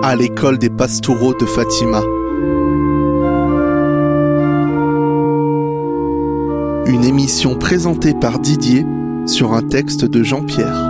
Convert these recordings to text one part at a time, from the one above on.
à l'école des Pastoureaux de Fatima. Une émission présentée par Didier sur un texte de Jean-Pierre.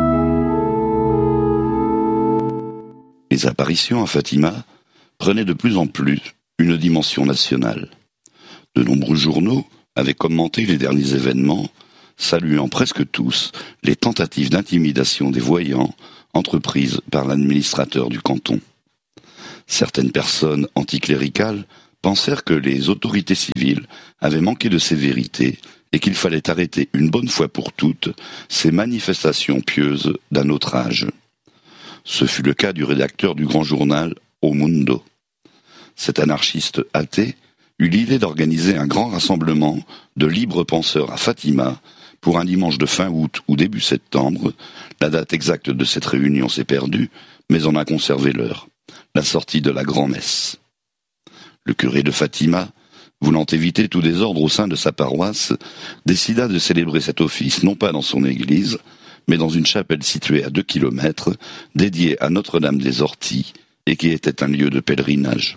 Les apparitions à Fatima prenaient de plus en plus une dimension nationale. De nombreux journaux avaient commenté les derniers événements, saluant presque tous les tentatives d'intimidation des voyants entreprises par l'administrateur du canton. Certaines personnes anticléricales pensèrent que les autorités civiles avaient manqué de sévérité et qu'il fallait arrêter une bonne fois pour toutes ces manifestations pieuses d'un autre âge. Ce fut le cas du rédacteur du grand journal O Mundo. Cet anarchiste athée eut l'idée d'organiser un grand rassemblement de libres penseurs à Fatima pour un dimanche de fin août ou début septembre. La date exacte de cette réunion s'est perdue, mais on a conservé l'heure, la sortie de la grand-messe. Le curé de Fatima, voulant éviter tout désordre au sein de sa paroisse, décida de célébrer cet office non pas dans son église, mais dans une chapelle située à 2 kilomètres, dédiée à Notre-Dame des Orties, et qui était un lieu de pèlerinage.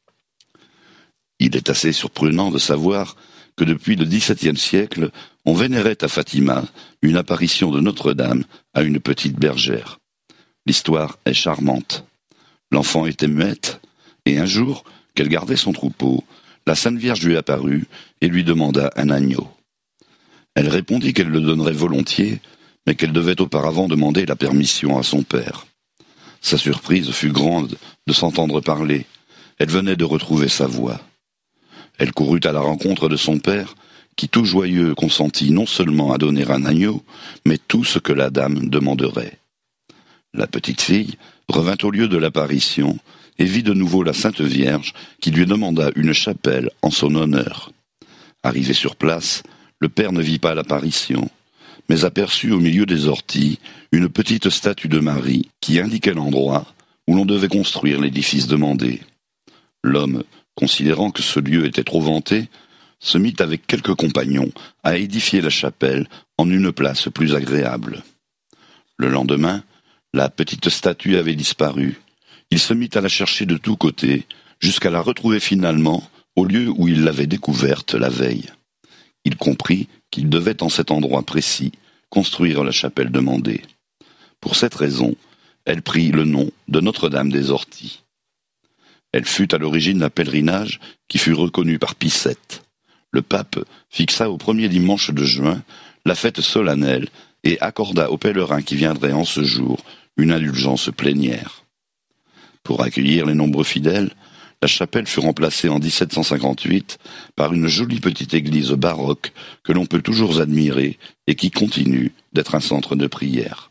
Il est assez surprenant de savoir que depuis le XVIIe siècle, on vénérait à Fatima une apparition de Notre-Dame à une petite bergère. L'histoire est charmante. L'enfant était muette, et un jour, qu'elle gardait son troupeau, la Sainte Vierge lui apparut et lui demanda un agneau. Elle répondit qu'elle le donnerait volontiers, mais qu'elle devait auparavant demander la permission à son père. Sa surprise fut grande de s'entendre parler. Elle venait de retrouver sa voix. Elle courut à la rencontre de son père, qui tout joyeux consentit non seulement à donner un agneau, mais tout ce que la dame demanderait. La petite fille revint au lieu de l'apparition et vit de nouveau la Sainte Vierge qui lui demanda une chapelle en son honneur. Arrivé sur place, le père ne vit pas l'apparition, mais aperçut au milieu des orties une petite statue de Marie qui indiquait l'endroit où l'on devait construire l'édifice demandé. L'homme, considérant que ce lieu était trop vanté, se mit avec quelques compagnons à édifier la chapelle en une place plus agréable. Le lendemain, la petite statue avait disparu. Il se mit à la chercher de tous côtés, jusqu'à la retrouver finalement au lieu où il l'avait découverte la veille. Il comprit qu'il devait en cet endroit précis construire la chapelle demandée. Pour cette raison, elle prit le nom de Notre-Dame des Orties. Elle fut à l'origine d'un pèlerinage qui fut reconnu par Pie VII. Le pape fixa au premier dimanche de juin la fête solennelle et accorda aux pèlerins qui viendraient en ce jour une indulgence plénière. Pour accueillir les nombreux fidèles, la chapelle fut remplacée en 1758 par une jolie petite église baroque que l'on peut toujours admirer et qui continue d'être un centre de prière.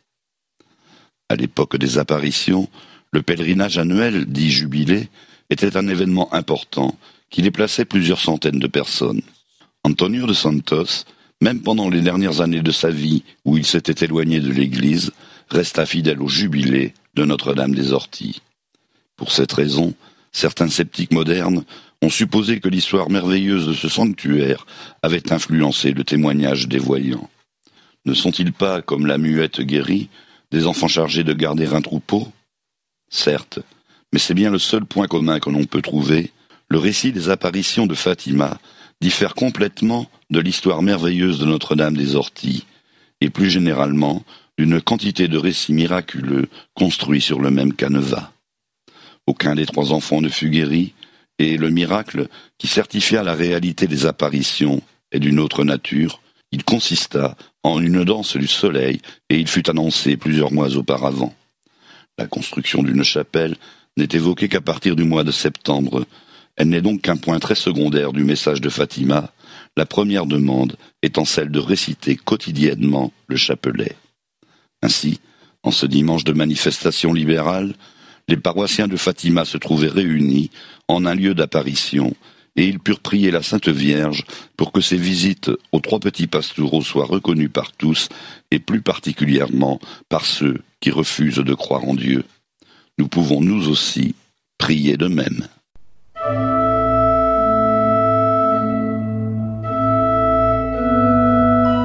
À l'époque des apparitions, le pèlerinage annuel, dit jubilé, était un événement important qui déplaçait plusieurs centaines de personnes. Antonio de Santos, même pendant les dernières années de sa vie où il s'était éloigné de l'église, resta fidèle au jubilé de Notre-Dame des Orties. Pour cette raison, certains sceptiques modernes ont supposé que l'histoire merveilleuse de ce sanctuaire avait influencé le témoignage des voyants. Ne sont-ils pas, comme la muette guérie, des enfants chargés de garder un troupeau ? Certes, mais c'est bien le seul point commun que l'on peut trouver. Le récit des apparitions de Fatima diffère complètement de l'histoire merveilleuse de Notre-Dame des Orties, et plus généralement d'une quantité de récits miraculeux construits sur le même canevas. Aucun des 3 enfants ne fut guéri, et le miracle qui certifia la réalité des apparitions est d'une autre nature. Il consista en une danse du soleil, et il fut annoncé plusieurs mois auparavant. La construction d'une chapelle n'est évoquée qu'à partir du mois de septembre. Elle n'est donc qu'un point très secondaire du message de Fatima, la première demande étant celle de réciter quotidiennement le chapelet. Ainsi, en ce dimanche de manifestation libérale, les paroissiens de Fatima se trouvaient réunis en un lieu d'apparition, et ils purent prier la Sainte Vierge pour que ses visites aux 3 petits pastoureaux soient reconnues par tous, et plus particulièrement par ceux qui refusent de croire en Dieu. Nous pouvons nous aussi prier de même.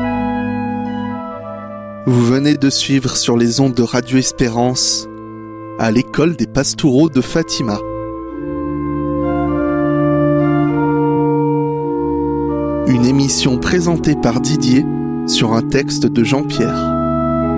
Vous venez de suivre sur les ondes de Radio Espérance à l'école des Pastoureaux de Fatima. Une émission présentée par Didier sur un texte de Jean-Pierre.